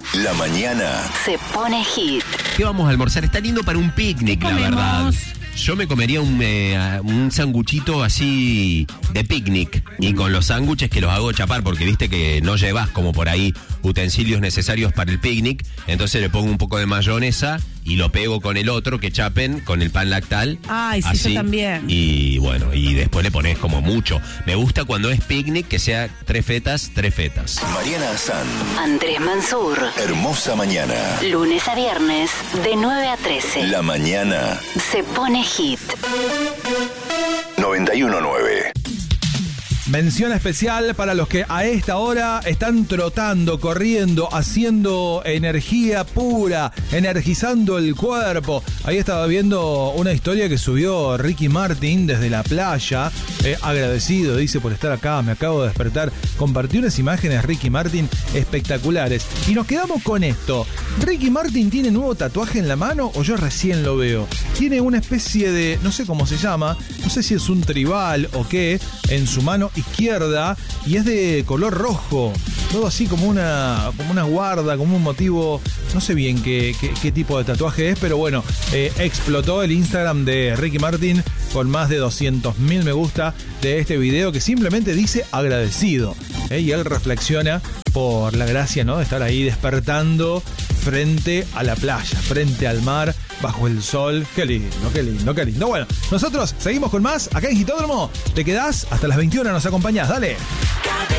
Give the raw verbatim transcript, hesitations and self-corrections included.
La mañana se pone hit. ¿Qué vamos a almorzar? Está lindo para un picnic, la verdad. Yo me comería un, eh, un sanguchito así de picnic. Y con los sándwiches que los hago chapar, porque viste que no llevas como por ahí utensilios necesarios para el picnic. Entonces le pongo un poco de mayonesa y lo pego con el otro que chapen, con el pan lactal. Ay, sí, así, yo también. Y bueno, y después le pones como mucho. Me gusta cuando es picnic que sea tres fetas, tres fetas. Mariana Azán, Andrés Mansur. Hermosa mañana. Lunes a viernes, de nueve a trece. La mañana Se pone hit. noventa y uno nueve. Mención especial para los que a esta hora están trotando, corriendo, haciendo energía pura, energizando el cuerpo. Ahí estaba viendo una historia que subió Ricky Martin desde la playa. Eh, agradecido, dice, por estar acá, me acabo de despertar. Compartió unas imágenes Ricky Martin espectaculares. Y nos quedamos con esto. ¿Ricky Martin tiene nuevo tatuaje en la mano o yo recién lo veo? Tiene una especie de, no sé cómo se llama, no sé si es un tribal o qué, en su mano izquierda, y es de color rojo, todo así como una como una guarda, como un motivo, no sé bien qué, qué, qué tipo de tatuaje es, pero bueno, eh, explotó el Instagram de Ricky Martin con más de doscientos mil me gusta de este video que simplemente dice agradecido, eh, y él reflexiona por la gracia, ¿no?, de estar ahí despertando frente a la playa, frente al mar, bajo el sol. Qué lindo, qué lindo, qué lindo. Bueno, nosotros seguimos con más acá en Hitódromo. Te quedás hasta las veintiuna, nos acompañás, dale.